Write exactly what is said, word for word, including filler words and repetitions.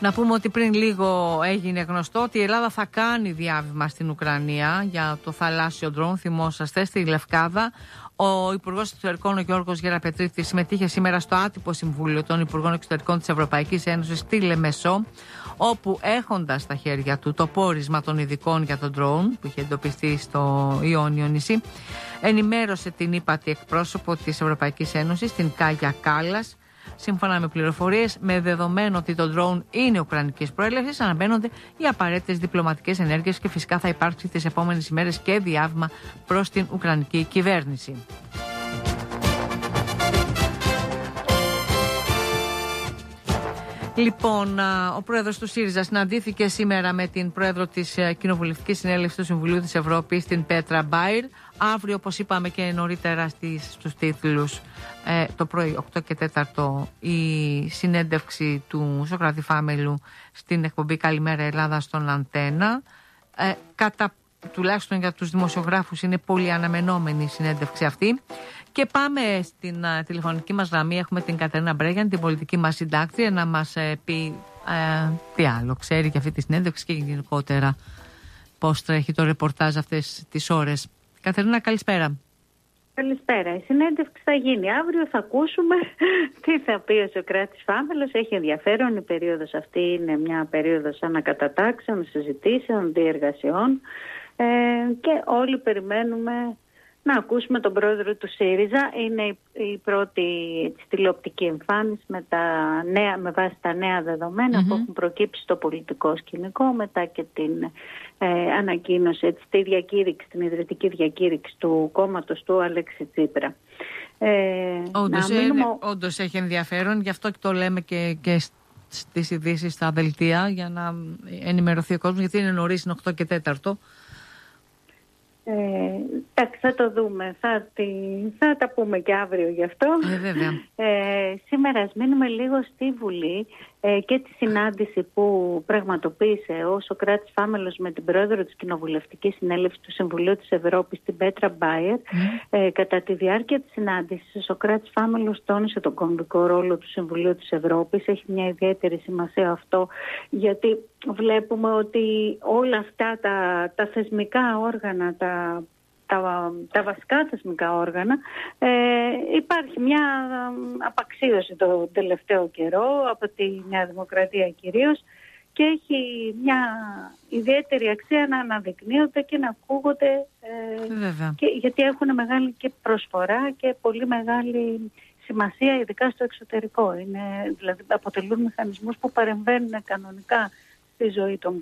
Να πούμε ότι πριν λίγο έγινε γνωστό ότι η Ελλάδα θα κάνει διάβημα στην Ουκρανία για το θαλάσσιο ντρόουν. Θυμόσαστε, στη Λευκάδα. Ο Υπουργός Εξωτερικών, ο Γιώργος Γεραπετρίτης, συμμετείχε σήμερα στο άτυπο Συμβούλιο των Υπουργών Εξωτερικών της Ευρωπαϊκής Ένωσης στη Λεμεσό, όπου έχοντας στα χέρια του το πόρισμα των ειδικών για τον ντρόουν που είχε εντοπιστεί στο Ιόνιο νησί, ενημέρωσε την ύπατη εκπρόσωπο της Ευρωπαϊκής Ένωσης, την Κάγια Κάλλας. Σύμφωνα με πληροφορίες, με δεδομένο ότι το ντρόουν είναι ουκρανικής προέλευσης, αναμένονται οι απαραίτητες διπλωματικές ενέργειες και φυσικά θα υπάρξει τις επόμενες ημέρες και διάβημα προς την ουκρανική κυβέρνηση. Λοιπόν, ο πρόεδρος του ΣΥΡΙΖΑ συναντήθηκε σήμερα με την πρόεδρο της Κοινοβουλευτικής Συνέλευσης του Συμβουλίου της Ευρώπης, την Πέτρα Μπάιρ. Αύριο, όπως είπαμε και νωρίτερα στις, στους τίτλους, ε, το πρωί οκτώ και τέσσερα η συνέντευξη του Σωκράτη Φάμελου στην εκπομπή Καλημέρα Ελλάδα στον Αντένα. Ε, κατά, τουλάχιστον για τους δημοσιογράφους είναι πολύ αναμενόμενη η συνέντευξη αυτή. Και πάμε στην uh, τηλεφωνική μας γραμμή. Έχουμε την Κατερίνα Μπρέγιαν, την πολιτική μας συντάκτρια, να μας uh, πει uh, τι άλλο ξέρει για αυτή τη συνέντευξη και γενικότερα πώς τρέχει το ρεπορτάζ αυτές τις ώρες. Κατερίνα, καλησπέρα. Καλησπέρα. Η συνέντευξη θα γίνει αύριο. Θα ακούσουμε τι θα πει ο Σωκράτης Φάμελος. Έχει ενδιαφέρον. Η περίοδος αυτή είναι μια περίοδος ανακατατάξεων, συζητήσεων, διεργασιών ε, και όλοι περιμένουμε να ακούσουμε τον πρόεδρο του ΣΥΡΙΖΑ. Είναι η πρώτη τηλεοπτική εμφάνιση με, τα νέα, με βάση τα νέα δεδομένα mm-hmm. που έχουν προκύψει στο πολιτικό σκηνικό, μετά και την ε, ανακοίνωση, έτσι, τη διακήρυξη, την ιδρυτική διακήρυξη του κόμματος του Αλέξη Τσίπρα. Ε, όντως, μείνουμε... ε, όντως έχει ενδιαφέρον, γι' αυτό και το λέμε και, και στις ειδήσεις στα δελτία, για να ενημερωθεί ο κόσμος, γιατί είναι νωρίς, είναι οκτώ και τέσσερα. Ε, θα το δούμε, θα, τη, θα τα πούμε και αύριο γι' αυτό. Ε, βέβαια. Ε, σήμερα ας μείνουμε λίγο στη Βουλή ε, και τη συνάντηση που πραγματοποίησε ο Σωκράτης Φάμελος με την πρόεδρο της Κοινοβουλευτικής Συνέλευσης του Συμβουλίου της Ευρώπης, την Πέτρα Μπάιερ. Mm. Ε, κατά τη διάρκεια της συνάντησης, ο Σωκράτης Φάμελος τόνισε τον κομβικό ρόλο του Συμβουλίου της Ευρώπης. Έχει μια ιδιαίτερη σημασία αυτό, γιατί βλέπουμε ότι όλα αυτά τα, τα θεσμικά όργανα, τα, τα, τα βασικά θεσμικά όργανα, ε, υπάρχει μια απαξίωση το τελευταίο καιρό, από τη Νέα Δημοκρατία κυρίως, και έχει μια ιδιαίτερη αξία να αναδεικνύονται και να ακούγονται, ε, και, γιατί έχουν μεγάλη και προσφορά και πολύ μεγάλη σημασία, ειδικά στο εξωτερικό. Είναι, δηλαδή αποτελούν μηχανισμούς που παρεμβαίνουν κανονικά στη ζωή των